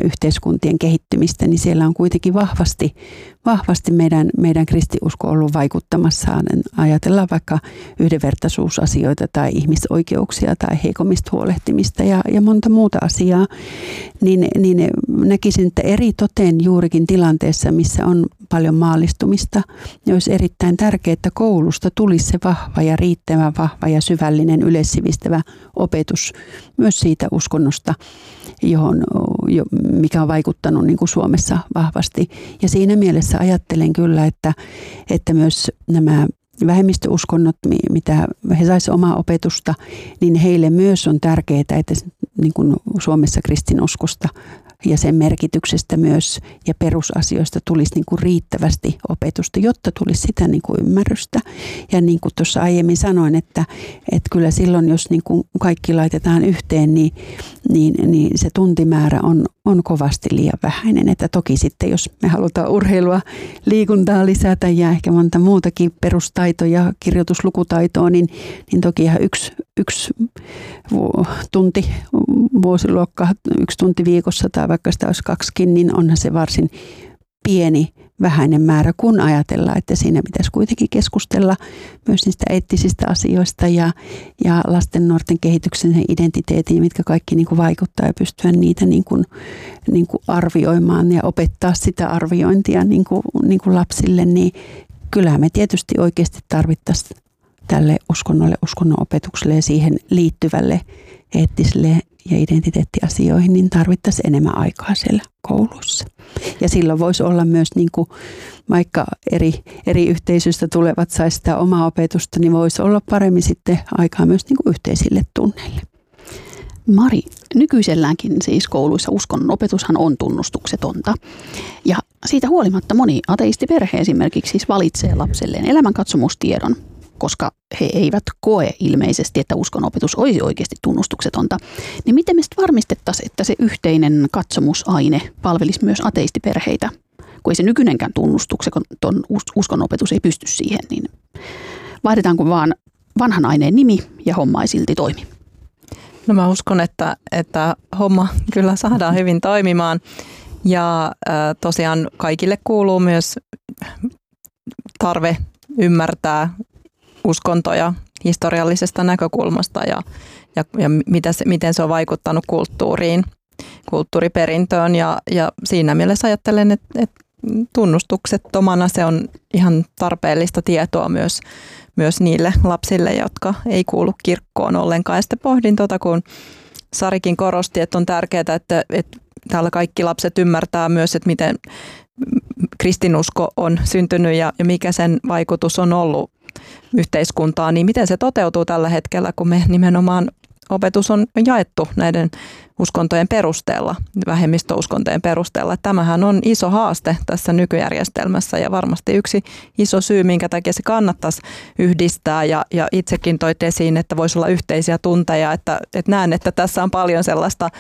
yhteiskuntien kehittymistä, niin siellä on kuitenkin vahvasti meidän kristiusko ollut vaikuttamassa. Ajatellaan vaikka yhdenvertaisuusasioita tai ihmisoikeuksia tai heikommista huolehtimista ja monta muuta asiaa. Niin näkisin, että eri toteen juurikin tilanteessa, missä on paljon maallistumista, niin olisi erittäin tärkeää, että koulusta tulisi se vahva ja riittävän vahva ja syvällinen yleissivistävä opetus myös siitä uskonnosta, mikä on vaikuttanut niin kuin Suomessa vahvasti. Ja siinä mielessä ajattelen kyllä, että myös nämä vähemmistöuskonnot, mitä he saisivat omaa opetusta, niin heille myös on tärkeää, että niin kuin Suomessa kristinuskosta ja sen merkityksestä myös ja perusasioista tulisi niin kuin riittävästi opetusta, jotta tulisi sitä niin kuin ymmärrystä. Ja niin kuin tuossa aiemmin sanoin, että kyllä silloin, jos niin kuin kaikki laitetaan yhteen, niin se tuntimäärä on kovasti liian vähäinen. Että toki sitten, jos me halutaan urheilua, liikuntaa lisätä ja ehkä monta muutakin perustaitoja, kirjoituslukutaitoa, niin toki ihan yksi tunti vuosiluokka, 1 tunti viikossa tai vaikka sitä olisi 2, niin onhan se varsin pieni, vähäinen määrä, kun ajatellaan, että siinä pitäisi kuitenkin keskustella myös niistä eettisistä asioista ja lasten, nuorten kehityksen ja identiteetin, mitkä kaikki niin kuin vaikuttaa ja pystyä niitä niin kuin arvioimaan ja opettaa sitä arviointia niin kuin lapsille, niin kyllähän me tietysti oikeasti tarvittaisiin tälle uskonnolle, uskonnon opetukselle ja siihen liittyvälle eettiselle ja identiteettiasioihin, niin tarvittaisiin enemmän aikaa siellä koulussa. Ja silloin voisi olla myös, niin kuin, vaikka eri yhteisöistä tulevat saisi sitä omaa opetusta, niin voisi olla paremmin sitten aikaa myös niin kuin yhteisille tunneille. Mari, nykyiselläänkin siis kouluissa uskonnon opetushan on tunnustuksetonta. Ja siitä huolimatta moni ateistiperhe esimerkiksi siis valitsee lapselleen elämänkatsomustiedon, koska he eivät koe ilmeisesti, että uskonopetus olisi oikeasti tunnustuksetonta. Niin miten me sitten varmistettaisiin, että se yhteinen katsomusaine palvelisi myös ateistiperheitä? Kun ei se nykyinenkään tunnustukseton uskonopetus ei pysty siihen, niin vaihdetaanko vaan vanhan aineen nimi ja homma ei silti toimi? No mä uskon, että homma kyllä saadaan hyvin toimimaan ja tosiaan kaikille kuuluu myös tarve ymmärtää uskontoja historiallisesta näkökulmasta ja miten se on vaikuttanut kulttuuriin, kulttuuriperintöön ja siinä mielessä ajattelen, että tunnustuksettomana se on ihan tarpeellista tietoa myös niille lapsille, jotka ei kuulu kirkkoon ollenkaan. Ja sitten pohdin kun Sarikin korosti, että on tärkeää, että täällä kaikki lapset ymmärtää myös, että miten kristinusko on syntynyt ja mikä sen vaikutus on ollut yhteiskuntaan, niin miten se toteutuu tällä hetkellä, kun me nimenomaan opetus on jaettu näiden uskontojen perusteella, vähemmistöuskontojen perusteella. Tämähän on iso haaste tässä nykyjärjestelmässä ja varmasti yksi iso syy, minkä takia se kannattaisi yhdistää ja itsekin toit esiin, että voisi olla yhteisiä tunteja, että näen, että tässä on paljon sellaista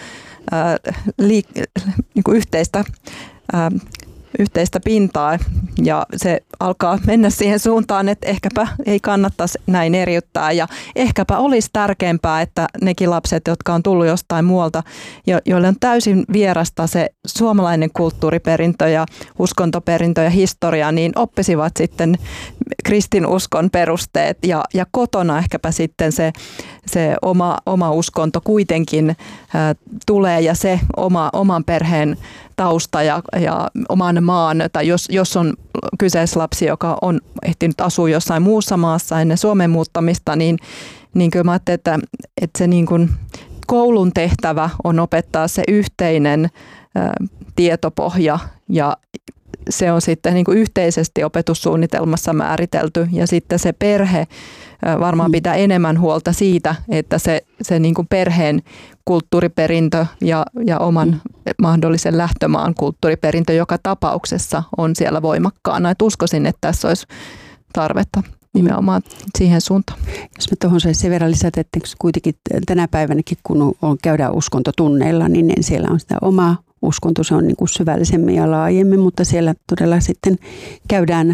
niin kuin yhteistä pintaa ja se alkaa mennä siihen suuntaan, että ehkäpä ei kannattaisi näin eriyttää ja ehkäpä olisi tärkeämpää, että nekin lapset, jotka on tullut jostain muualta, joille on täysin vierasta se suomalainen kulttuuriperintö ja uskontoperintö ja historia, niin oppisivat sitten kristinuskon perusteet ja kotona ehkäpä sitten se oma uskonto kuitenkin tulee ja se oman perheen tausta ja oman maan, tai jos on kyseessä lapsi, joka on ehtinyt asua jossain muussa maassa ennen Suomeen muuttamista, niin kyllä mä ajattelin, että se niin kuin koulun tehtävä on opettaa se yhteinen tietopohja ja se on sitten niin kuin yhteisesti opetussuunnitelmassa määritelty ja sitten se perhe varmaan pitää enemmän huolta siitä, että se niin kuin perheen kulttuuriperintö ja oman mahdollisen lähtömaan kulttuuriperintö joka tapauksessa on siellä voimakkaana. Et uskoisin, että tässä olisi tarvetta nimenomaan siihen suuntaan. Jos mä tuohon sen verran lisätä, että kuitenkin tänä päivänäkin kun käydään uskontotunneilla, niin siellä on sitä omaa uskonto, se on niin kuin syvällisemmin ja laajemmin, mutta siellä todella sitten käydään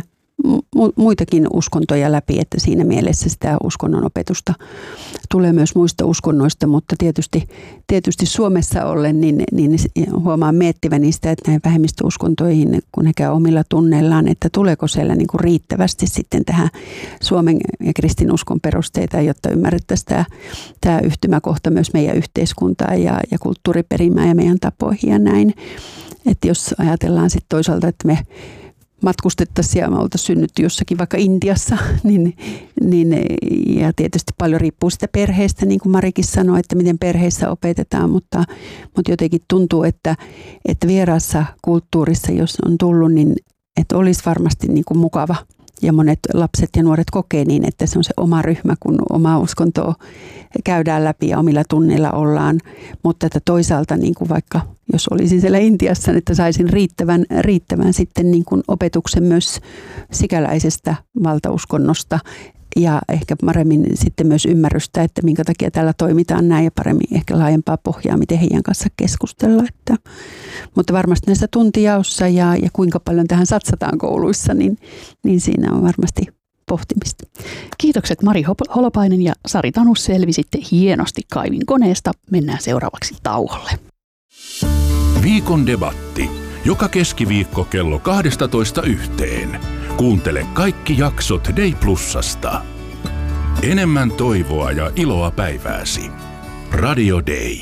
muitakin uskontoja läpi, että siinä mielessä sitä uskonnon opetusta tulee myös muista uskonnoista, mutta tietysti Suomessa ollen niin huomaan miettiväni sitä, että näihin vähemmistöuskontoihin, kun ne käy omilla tunneillaan, että tuleeko siellä niin kuin riittävästi sitten tähän Suomen ja kristinuskon perusteita, jotta ymmärrettäisiin tämä yhtymäkohta myös meidän yhteiskuntaan ja kulttuuriperimään ja meidän tapoihin ja näin. Että jos ajatellaan sitten toisaalta, että me matkustettaisiin ja me oltaisiin synnytty jossakin vaikka Intiassa, niin, ja tietysti paljon riippuu sitä perheestä, niin kuin Marikin sanoi, että miten perheissä opetetaan, mutta jotenkin tuntuu, että vieraassa kulttuurissa, jos on tullut, niin että olisi varmasti niin kuin mukava. Ja monet lapset ja nuoret kokee niin, että se on se oma ryhmä, kun omaa uskontoa käydään läpi ja omilla tunneilla ollaan. Mutta että toisaalta niin kuin vaikka jos olisin siellä Intiassa, että saisin riittävän sitten niin kuin opetuksen myös sikäläisestä valtauskonnosta ja ehkä paremmin sitten myös ymmärrystä, että minkä takia täällä toimitaan näin ja paremmin ehkä laajempaa pohjaa, miten heidän kanssa keskustella. Mutta varmasti näissä tuntijaossa ja kuinka paljon tähän satsataan kouluissa, niin siinä on varmasti pohtimista. Kiitokset Mari Holopainen ja Sari Tanus, selvisitte hienosti kaivinkoneesta. Mennään seuraavaksi tauolle. Viikon debatti. Joka keskiviikko kello 12:00. Kuuntele kaikki jaksot Day Plusasta. Enemmän toivoa ja iloa päivääsi. Radio Day.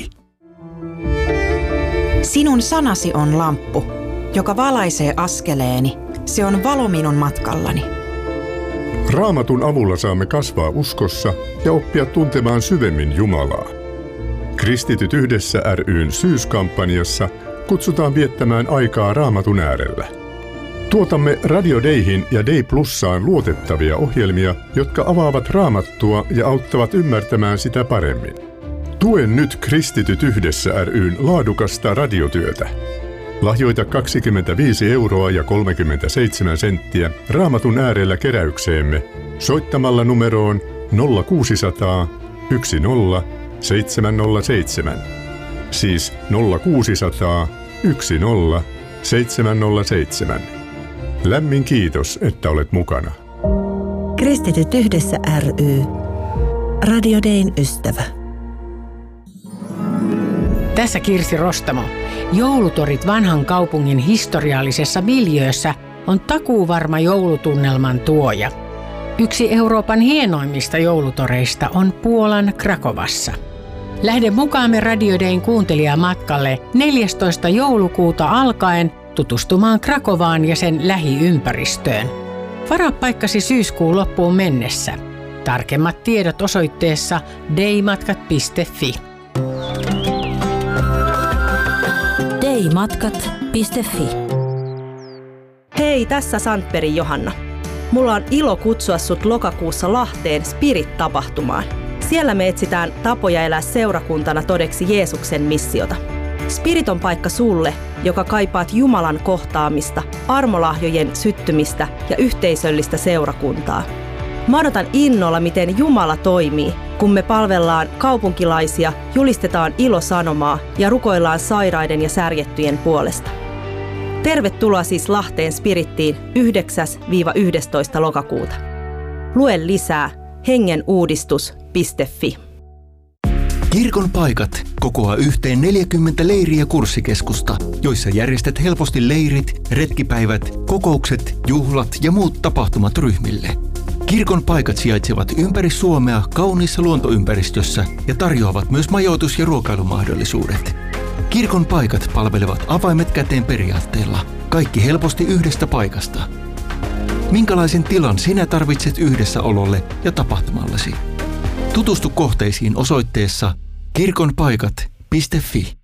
Sinun sanasi on lamppu, joka valaisee askeleeni. Se on valo minun matkallani. Raamatun avulla saamme kasvaa uskossa ja oppia tuntemaan syvemmin Jumalaa. Kristityt yhdessä ry:n syyskampanjassa kutsutaan viettämään aikaa Raamatun äärellä. Tuotamme Radio Dayhin ja Day Plussaan luotettavia ohjelmia, jotka avaavat Raamattua ja auttavat ymmärtämään sitä paremmin. Tue nyt Kristityt yhdessä ry:n laadukasta radiotyötä. Lahjoita 25 € ja 37 senttiä Raamatun äärellä keräykseemme soittamalla numeroon 0600 10 707. Siis 0600 10 707. Lämmin kiitos, että olet mukana. Kristityt yhdessä ry. Radio Dayn ystävä. Tässä Kirsi Rostamo. Joulutorit vanhan kaupungin historiallisessa miljöössä on takuuvarma joulutunnelman tuoja. Yksi Euroopan hienoimmista joulutoreista on Puolan Krakovassa. Lähde mukaamme Radio Dayn kuuntelijamatkalle 14. joulukuuta alkaen tutustumaan Krakovaan ja sen lähiympäristöön. Varaa paikkasi syyskuun loppuun mennessä. Tarkemmat tiedot osoitteessa daymatkat.fi. daymatkat.fi. Hei, tässä Sandbergin Johanna. Mulla on ilo kutsua sut lokakuussa Lahteen Spirit-tapahtumaan. Siellä me etsitään tapoja elää seurakuntana todeksi Jeesuksen missiota. Spirit on paikka sulle, joka kaipaat Jumalan kohtaamista, armolahjojen syttymistä ja yhteisöllistä seurakuntaa. Mä odotan innolla, miten Jumala toimii, kun me palvellaan kaupunkilaisia, julistetaan ilosanomaa ja rukoillaan sairaiden ja särjettyjen puolesta. Tervetuloa siis Lahteen Spirittiin 9-11. lokakuuta. Lue lisää hengenuudistus.fi. Kirkon paikat kokoaa yhteen 40 leiri- ja kurssikeskusta, joissa järjestät helposti leirit, retkipäivät, kokoukset, juhlat ja muut tapahtumat ryhmille. Kirkon paikat sijaitsevat ympäri Suomea kauniissa luontoympäristössä ja tarjoavat myös majoitus- ja ruokailumahdollisuudet. Kirkon paikat palvelevat avaimet käteen periaatteella, kaikki helposti yhdestä paikasta. Minkälaisen tilan sinä tarvitset yhdessäololle ja tapahtumallesi? Tutustu kohteisiin osoitteessa kirkonpaikat.fi.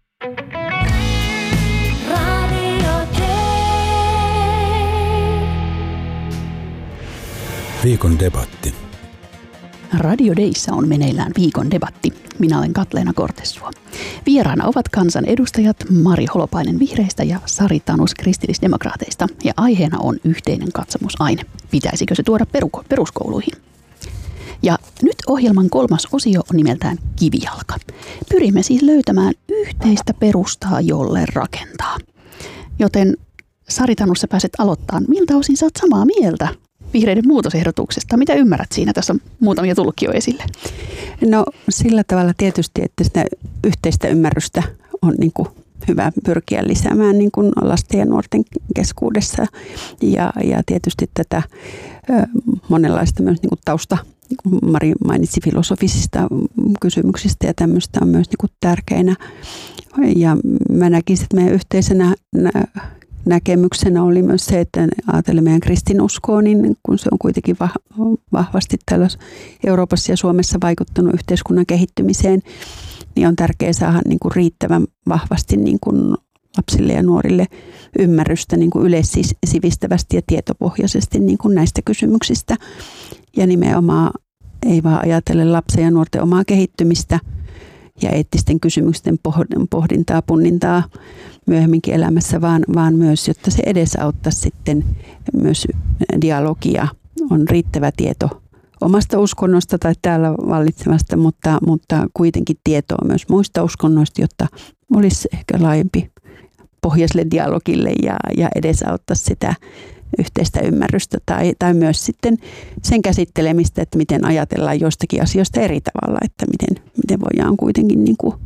Viikon debatti. Radio Dayssä on meneillään viikon debatti. Minä olen Katleena Kortessuo. Vieraana ovat kansanedustajat Mari Holopainen vihreistä ja Sari Tanus kristillisdemokraateista. Ja aiheena on yhteinen katsomusaine. Pitäisikö se tuoda peruskouluihin? Ja nyt ohjelman 3. osio on nimeltään Kivijalka. Pyrimme siis löytämään yhteistä perustaa, jolle rakentaa. Joten Sari Tanus, sä pääset aloittamaan. Miltä osin sä oot samaa mieltä vihreiden muutosehdotuksesta. Mitä ymmärrät siinä? Tässä on muutamia tullutkin jo esille. No sillä tavalla tietysti, että sitä yhteistä ymmärrystä on niin kuin hyvä pyrkiä lisäämään niin kuin lasten ja nuorten keskuudessa. Ja tietysti tätä monenlaista myös niin kuin tausta, niin kuin Mari mainitsi, filosofisista kysymyksistä ja tämmöistä on myös niin kuin tärkeinä. Ja mä näkisin, että meidän yhteisenä näkemyksenä oli myös se, että ajatellen meidän kristinuskoa, niin kun se on kuitenkin vahvasti täällä Euroopassa ja Suomessa vaikuttanut yhteiskunnan kehittymiseen, niin on tärkeää saada niin kuin riittävän vahvasti niin kuin lapsille ja nuorille ymmärrystä niin kuin yleissivistävästi ja tietopohjaisesti niin kuin näistä kysymyksistä. Ja nimenomaan ei vaan ajatella lapsen ja nuorten omaa kehittymistä ja eettisten kysymysten pohdintaa, punnintaa myöhemminkin elämässä, vaan myös, jotta se edesauttaisi sitten myös dialogia, on riittävä tieto omasta uskonnosta tai täällä vallitsevasta, mutta kuitenkin tietoa myös muista uskonnoista, jotta olisi ehkä laajempi pohjaiselle dialogille ja edesauttaisi sitä yhteistä ymmärrystä tai myös sitten sen käsittelemistä, että miten ajatellaan jostakin asioista eri tavalla, että miten voidaan kuitenkin niin kuin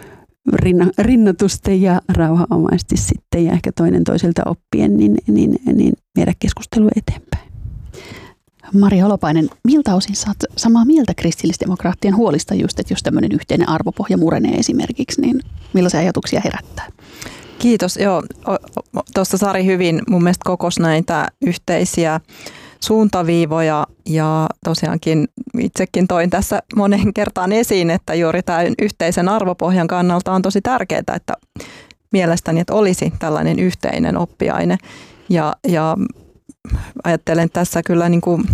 rinnatusten ja rauhanomaisesti sitten ja ehkä toinen toiselta oppien niin viedä keskustelua eteenpäin. Mari Holopainen, miltä osin saat samaa mieltä kristillisdemokraattien huolista just, että jos tämmöinen yhteinen arvopohja murenee esimerkiksi, niin millaisia ajatuksia herättää? Kiitos. Joo, tuossa Sari hyvin mun mielestä kokosi näitä yhteisiä suuntaviivoja ja tosiaankin itsekin toin tässä monen kertaan esiin, että juuri tämä yhteisen arvopohjan kannalta on tosi tärkeää, että mielestäni että olisi tällainen yhteinen oppiaine ja ajattelen tässä kyllä niin kuin,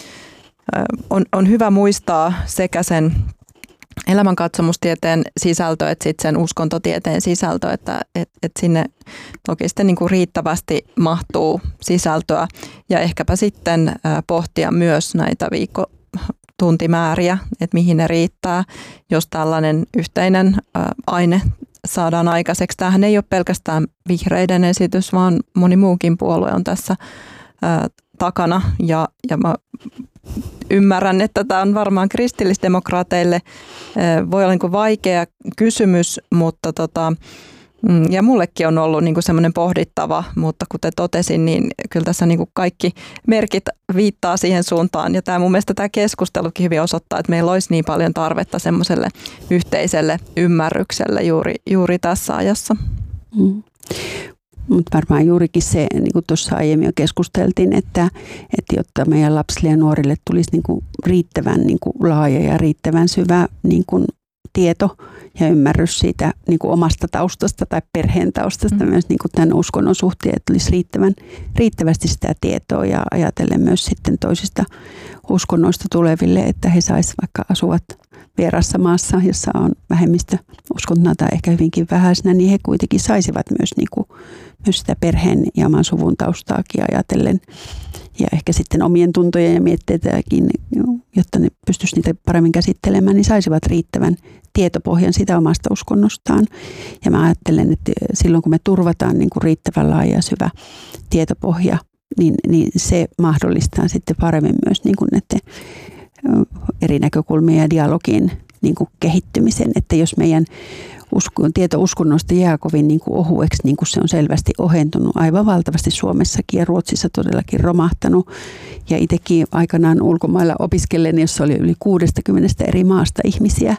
on hyvä muistaa sekä sen elämänkatsomustieteen sisältö että sitten sen uskontotieteen sisältö, että sinne toki sitten niin kuin riittävästi mahtuu sisältöä ja ehkäpä sitten pohtia myös näitä viikkotuntimääriä, että mihin ne riittää, jos tällainen yhteinen aine saadaan aikaiseksi. Tämähän ei ole pelkästään vihreiden esitys, vaan moni muukin puolue on tässä takana ja mä ymmärrän, että tämä on varmaan kristillisdemokraateille voi olla niin kuin vaikea kysymys, mutta ja mullekin on ollut niin kuin semmoinen pohdittava, mutta kuten totesin, niin kyllä tässä niin kuin kaikki merkit viittaa siihen suuntaan. Ja tämä mun mielestä tämä keskustelukin hyvin osoittaa, että meillä olisi niin paljon tarvetta semmoiselle yhteiselle ymmärrykselle juuri tässä ajassa. Mutta varmaan juurikin se, niin kuin tuossa aiemmin jo keskusteltiin, että jotta meidän lapsille ja nuorille tulisi niin kuin riittävän niin kuin laaja ja riittävän syvä niin kuin tieto ja ymmärrys siitä niin kuin omasta taustasta tai perheen taustasta myös niin kuin tämän uskonnon suhteen, että olisi riittävästi sitä tietoa ja ajatellen myös sitten toisista uskonnoista tuleville, että he saisivat vaikka asuvat vieraassa maassa, jossa on vähemmistö uskontona tai ehkä hyvinkin vähäisenä, niin he kuitenkin saisivat myös, niin kuin, myös sitä perheen ja oman suvun taustaakin ajatellen. Ja ehkä sitten omien tuntojen ja mietteitäkin, jotta ne pystyisivät niitä paremmin käsittelemään, niin saisivat riittävän tietopohjan sitä omasta uskonnostaan. Ja mä ajattelen, että silloin kun me turvataan niin kuin riittävän laaja ja syvä tietopohja, niin se mahdollistaa sitten paremmin myös niin kuin näiden eri näkökulmien ja dialogin niin kuin kehittymisen. Että jos meidän tieto uskonnosta jää kovin niin kuin ohueksi, niin kuin se on selvästi ohentunut aivan valtavasti Suomessakin ja Ruotsissa todellakin romahtanut. Ja itsekin aikanaan ulkomailla opiskellen, jossa oli yli 60 eri maasta ihmisiä,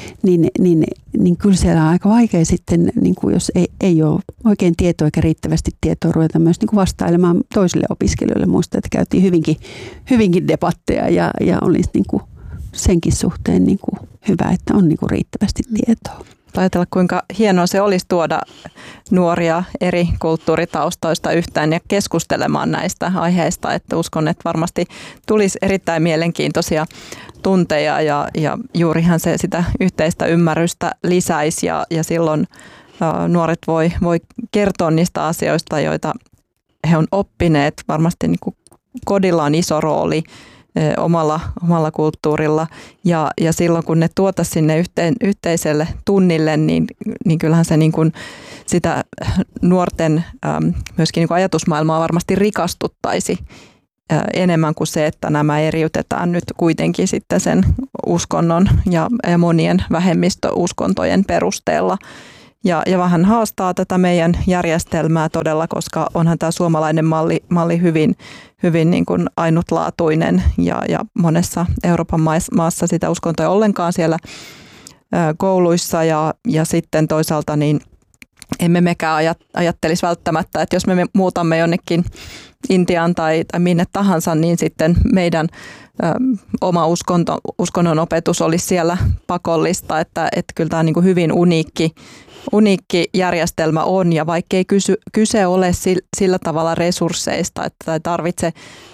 niin kyllä siellä on aika vaikea sitten, niin kuin jos ei ole oikein tietoa eikä riittävästi tietoa, ruveta myös niin kuin vastailemaan toisille opiskelijoille. Muistan, että käytiin hyvinkin debatteja ja olisi niin kuin senkin suhteen niin kuin hyvä, että on niin kuin riittävästi tietoa. Ajatella, kuinka hienoa se olisi tuoda nuoria eri kulttuuritaustoista yhteen ja keskustelemaan näistä aiheista. Että uskon, että varmasti tulisi erittäin mielenkiintoisia tunteja ja juurihan se sitä yhteistä ymmärrystä lisäisi ja silloin nuoret voi kertoa niistä asioista, joita he on oppineet. Varmasti niin kuin kodilla on iso rooli omalla kulttuurilla ja silloin kun ne tuota sinne yhteiselle tunnille, niin kyllähän se niin kuin sitä nuorten myöskin niin kuin ajatusmaailmaa varmasti rikastuttaisi enemmän kuin se, että nämä eriytetään nyt kuitenkin sitten sen uskonnon ja monien vähemmistöuskontojen perusteella. Ja vähän haastaa tätä meidän järjestelmää todella, koska onhan tämä suomalainen malli hyvin niin kuin ainutlaatuinen ja monessa Euroopan maassa sitä uskontoa ollenkaan siellä kouluissa ja sitten toisaalta niin emme mekään ajattelisi välttämättä, että jos me muutamme jonnekin Intiaan tai minne tahansa, niin sitten meidän oma uskonnon opetus olisi siellä pakollista, että kyllä tämä niin kuin hyvin uniikki järjestelmä on, ja vaikkei kyse ole sillä tavalla resursseista, että ei tarvitse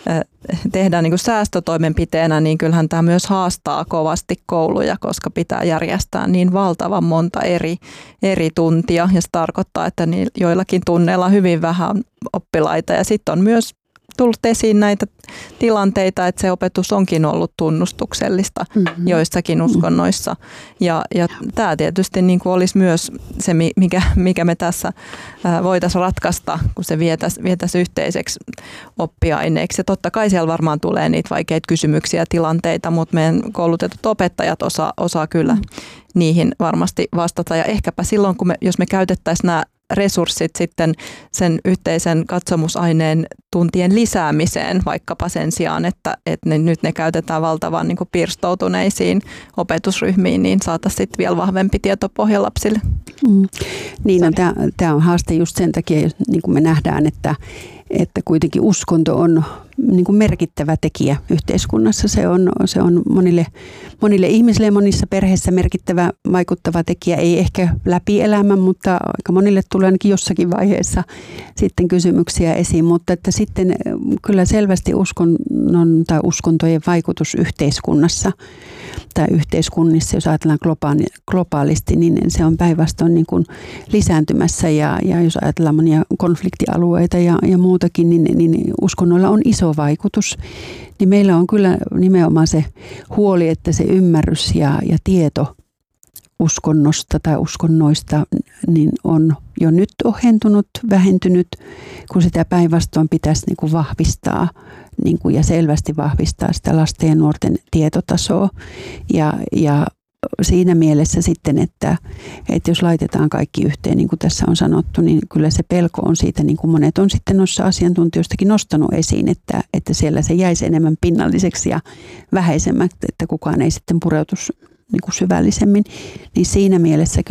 tehdä niin kuin säästötoimenpiteenä, niin kyllähän tämä myös haastaa kovasti kouluja, koska pitää järjestää niin valtavan monta eri tuntia, ja se tarkoittaa, että joillakin tunneilla on hyvin vähän oppilaita, ja sitten on myös tullut esiin näitä tilanteita, että se opetus onkin ollut tunnustuksellista joissakin uskonnoissa. Ja tämä tietysti niin kuin olisi myös se, mikä me tässä voitaisiin ratkaista, kun se vietäisi yhteiseksi oppiaineeksi. Ja totta kai siellä varmaan tulee niitä vaikeita kysymyksiä ja tilanteita, mutta meidän koulutetut opettajat osaa kyllä niihin varmasti vastata. Ja ehkäpä silloin, jos me käytettäisiin nämä resurssit sitten sen yhteisen katsomusaineen tuntien lisäämiseen, vaikkapa sen sijaan, että nyt ne käytetään valtavan niin kuin pirstoutuneisiin opetusryhmiin, niin saataisiin sitten vielä vahvempi tietopohja lapsille. Niin, tämä on haaste just sen takia, niin kuin me nähdään, että kuitenkin uskonto on niin kuin merkittävä tekijä yhteiskunnassa. Se on monille ihmisille ja monissa perheissä merkittävä vaikuttava tekijä. Ei ehkä läpi elämän, mutta aika monille tulee ainakin jossakin vaiheessa sitten kysymyksiä esiin. Mutta että sitten kyllä selvästi uskonnon tai uskontojen vaikutus yhteiskunnassa tai yhteiskunnissa, jos ajatellaan globaalisti, niin se on päinvastoin niin kuin lisääntymässä. Ja jos ajatellaan monia konfliktialueita ja muutakin, niin uskonnoilla on iso vaikutus. Niin meillä on kyllä nimenomaan se huoli, että se ymmärrys ja tieto uskonnosta tai uskonnoista niin on jo nyt ohentunut, vähentynyt, kun sitä päinvastoin pitäisi niin kuin vahvistaa niin kuin ja selvästi vahvistaa sitä lasten ja nuorten tietotasoa. Ja siinä mielessä sitten, että jos laitetaan kaikki yhteen, niin kuin tässä on sanottu, niin kyllä se pelko on siitä, niin kuin monet on sitten noissa asiantuntijoistakin nostanut esiin, että siellä se jäisi enemmän pinnalliseksi ja vähäisemmäksi, että kukaan ei sitten pureutuisi niin kuin syvällisemmin. Niin siinä mielessä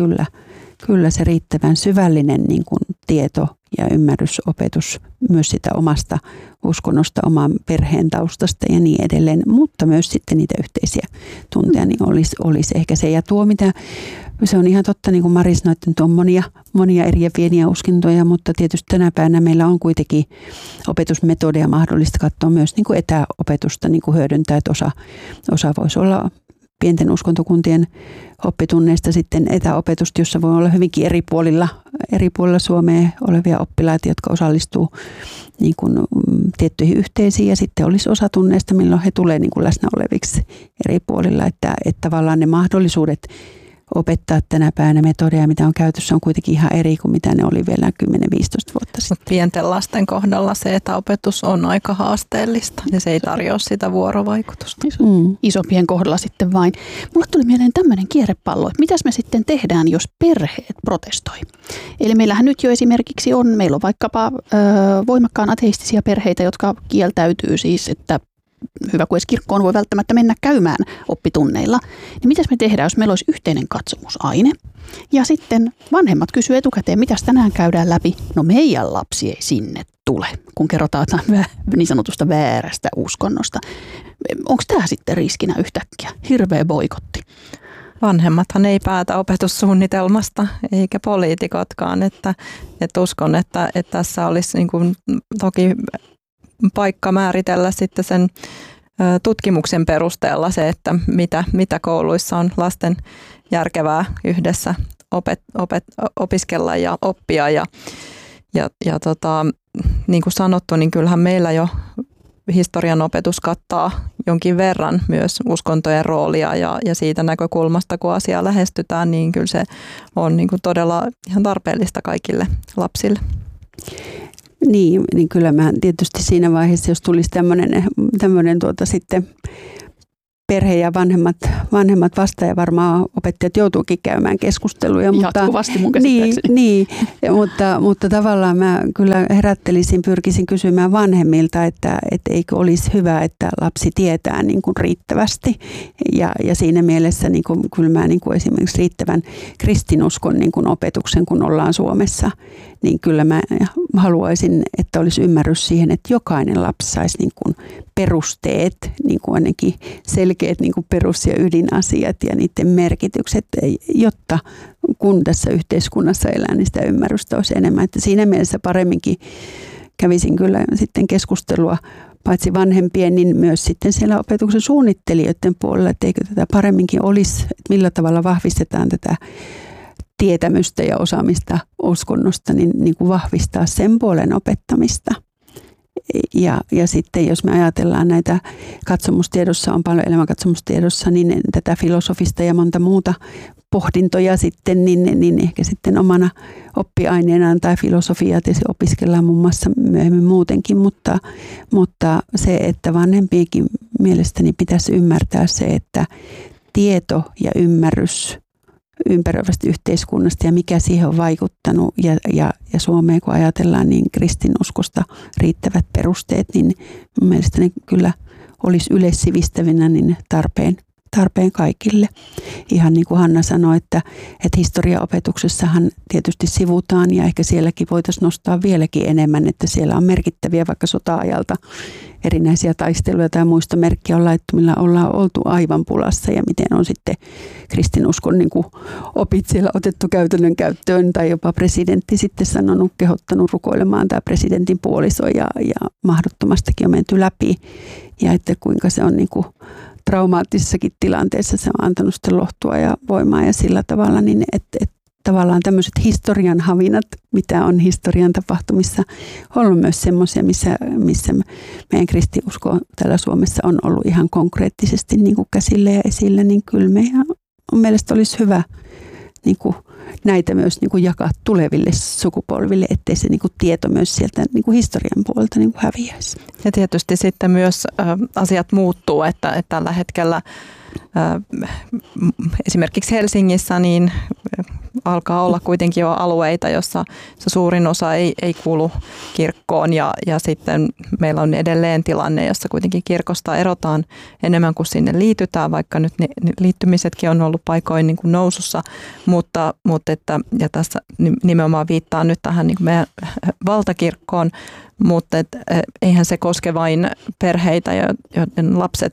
kyllä se riittävän syvällinen niin kuin tieto ja ymmärrysopetus myös sitä omasta uskonnosta, oman perheen taustasta ja niin edelleen, mutta myös sitten niitä yhteisiä tunteja, niin olisi ehkä se. Ja tuo, mitä se on ihan totta, niin kuin Mari sanoi, että on monia eri ja pieniä uskontoja, mutta tietysti tänä päivänä meillä on kuitenkin opetusmetodeja mahdollista katsoa myös niin kuin etäopetusta niin kuin hyödyntää, että osa voisi olla pienten uskontokuntien oppitunneista sitten etäopetusta, jossa voi olla hyvinkin eri puolilla Suomea olevia oppilaita, jotka osallistuu niin kuin tiettyihin yhteisiin, ja sitten olisi osa tunneista, milloin he tulee niin kuin läsnä oleviksi eri puolilla, että tavallaan ne mahdollisuudet opettaa tänä päivänä metodeja, mitä on käytössä, on kuitenkin ihan eri kuin mitä ne oli vielä 10-15 vuotta sitten. Pienten lasten kohdalla se etäopetus on aika haasteellista ja se ei tarjoa sitä vuorovaikutusta. Isompien kohdalla sitten vain. Mulle tuli mieleen tämmöinen kierrepallo, että mitäs me sitten tehdään, jos perheet protestoi. Eli meillähän nyt jo esimerkiksi meillä on vaikkapa voimakkaan ateistisia perheitä, jotka kieltäytyy siis, että hyvä kuin edes kirkkoon voi välttämättä mennä käymään oppitunneilla. Niin mitäs me tehdään, jos meillä olisi yhteinen katsomusaine? Ja sitten vanhemmat kysyy etukäteen, mitäs tänään käydään läpi? No meidän lapsi ei sinne tule, kun kerrotaan niin sanotusta väärästä uskonnosta. Onko tämä sitten riskinä yhtäkkiä? Hirveä boikotti. Vanhemmathan ei päätä opetussuunnitelmasta, eikä poliitikotkaan. Että uskon, että tässä olisi niin kuin toki paikka määritellä sitten sen tutkimuksen perusteella se, että mitä kouluissa on lasten järkevää yhdessä opiskella ja oppia. Ja niin kuin sanottu, niin kyllähän meillä jo historian opetus kattaa jonkin verran myös uskontojen roolia ja siitä näkökulmasta, kun asiaa lähestytään, niin kyllä se on niin kuin todella ihan tarpeellista kaikille lapsille. Niin kyllä mä tietysti siinä vaiheessa, jos tulisi tämmöinen sitten perhe ja vanhemmat vastaan, ja varmaan opettajat joutuukin käymään keskusteluja. Jatkuvasti mun käsittääkseni. Niin, mutta tavallaan mä kyllä pyrkisin kysymään vanhemmilta, että eikö olisi hyvä, että lapsi tietää niin kuin riittävästi. Ja siinä mielessä niin kuin, kyllä mä niin kuin esimerkiksi riittävän kristinuskon niin kuin opetuksen, kun ollaan Suomessa, niin kyllä mä haluaisin, että olisi ymmärrys siihen, että jokainen lapsi saisi niin kuin perusteet, niin kuin ainakin selkeät niin kuin perus- ja ydinasiat ja niiden merkitykset, jotta kun tässä yhteiskunnassa elää, niin sitä ymmärrystä olisi enemmän. Että siinä mielessä paremminkin kävisin kyllä sitten keskustelua paitsi vanhempien, niin myös sitten siellä opetuksen suunnittelijoiden puolella, että eikö tätä paremminkin olisi, että millä tavalla vahvistetaan tätä tietämystä ja osaamista uskonnosta, niin kuin vahvistaa sen puolen opettamista. Ja sitten jos me ajatellaan näitä katsomustiedossa, on paljon elämänkatsomustiedossa, niin tätä filosofista ja monta muuta pohdintoja sitten, niin ehkä sitten omana oppiaineenaan tai filosofiaa tietysti opiskellaan muun muassa myöhemmin muutenkin, mutta se, että vanhempienkin mielestäni pitäisi ymmärtää se, että tieto ja ymmärrys ympäröivästä yhteiskunnasta ja mikä siihen on vaikuttanut ja Suomeen kun ajatellaan, niin kristinuskosta riittävät perusteet, niin mielestäni kyllä olisi yleissivistävinä niin tarpeen kaikille. Ihan niin kuin Hanna sanoi, että historiaopetuksessahan tietysti sivutaan ja ehkä sielläkin voitaisiin nostaa vieläkin enemmän, että siellä on merkittäviä vaikka sota-ajalta erinäisiä taisteluja tai muistomerkkiä on laittu, millä ollaan oltu aivan pulassa ja miten on sitten kristinuskon niin kuin opit siellä otettu käytännön käyttöön tai jopa presidentti sitten kehottanut rukoilemaan tämä presidentin puoliso ja mahdottomastakin on menty läpi ja että kuinka se on niin kuin traumaattisessakin tilanteessa se on antanut sitten lohtua ja voimaa ja sillä tavalla, niin että tavallaan tämmöiset historian havinat, mitä on historian tapahtumissa, ollut myös semmoisia, missä meidän kristiusko täällä Suomessa on ollut ihan konkreettisesti niin kuin käsillä ja esillä, niin kyllä meidän mielestä olisi hyvä niin kuin näitä myös niin kuin jakaa tuleville sukupolville, ettei se niin kuin tieto myös sieltä niin kuin historian puolelta niin kuin häviäisi. Ja tietysti sitten myös asiat muuttuu, että tällä hetkellä esimerkiksi Helsingissä niin alkaa olla kuitenkin jo alueita, jossa suurin osa ei kuulu kirkkoon ja sitten meillä on edelleen tilanne, jossa kuitenkin kirkosta erotaan enemmän kuin sinne liitytään, vaikka nyt ne liittymisetkin on ollut paikoin niin kuin nousussa, mutta ja tässä nimenomaan viittaan nyt tähän niin kuin meidän valtakirkkoon, mutta eihän se koske vain perheitä, joiden lapset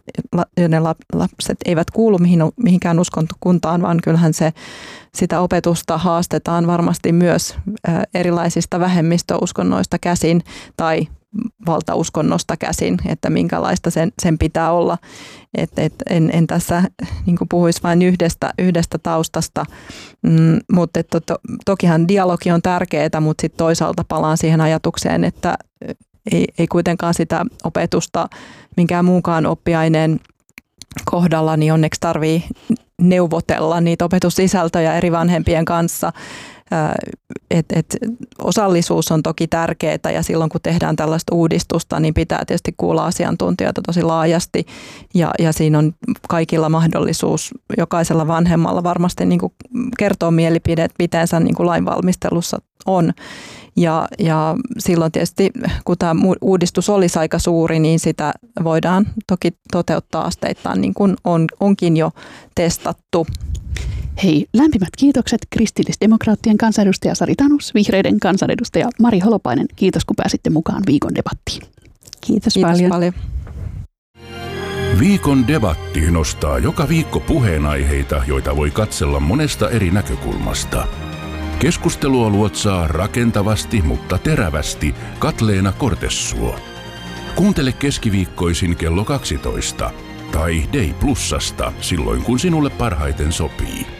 eivät kuulu mihinkään uskontokuntaan, vaan kyllähän sitä opetusta haastetaan varmasti myös erilaisista vähemmistöuskonnoista käsin tai valtauskonnosta käsin, että minkälaista sen pitää olla. En tässä niin kuin puhuisi vain yhdestä taustasta, mutta tokihan dialogi on tärkeää, mutta sitten toisaalta palaan siihen ajatukseen, että ei kuitenkaan sitä opetusta minkään muunkaan oppiaineen kohdalla, niin onneksi tarvii neuvotella niitä opetussisältöjä eri vanhempien kanssa. Osallisuus on toki tärkeää ja silloin kun tehdään tällaista uudistusta, niin pitää tietysti kuulla asiantuntijoita tosi laajasti ja siinä on kaikilla mahdollisuus, jokaisella vanhemmalla varmasti niin kuin kertoo mielipiteensä niin kuin lainvalmistelussa on. Ja silloin tietysti, kun tämä uudistus olisi aika suuri, niin sitä voidaan toki toteuttaa asteittain, niin kuin onkin jo testattu. Hei, lämpimät kiitokset kristillisdemokraattien kansanedustaja Sari Tanus, vihreiden kansanedustaja Mari Holopainen. Kiitos, kun pääsitte mukaan viikon debattiin. Kiitos paljon. Viikon debatti nostaa joka viikko puheenaiheita, joita voi katsella monesta eri näkökulmasta. Keskustelua luotsaa rakentavasti, mutta terävästi Katleena Kortessuo. Kuuntele keskiviikkoisin kello 12 tai Day Plusasta silloin, kun sinulle parhaiten sopii.